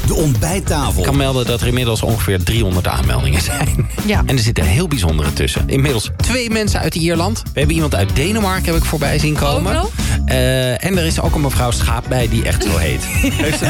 De ontbijttafel. Ik kan melden dat er inmiddels ongeveer 300 aanmeldingen zijn. Ja. En er zitten heel bijzondere tussen. Inmiddels 2 mensen uit Ierland. We hebben iemand uit Denemarken, heb ik voorbij zien komen. Ook nog? En er is ook een mevrouw Schaap bij die echt zo heet. Heeft ze